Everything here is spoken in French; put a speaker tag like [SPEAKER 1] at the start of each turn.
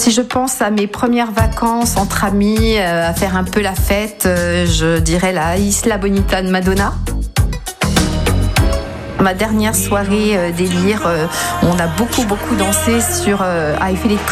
[SPEAKER 1] Si je pense à mes premières vacances entre amis, à faire un peu la fête, je dirais la Isla Bonita de Madonna. Ma dernière soirée délire, on a beaucoup dansé sur I Feel It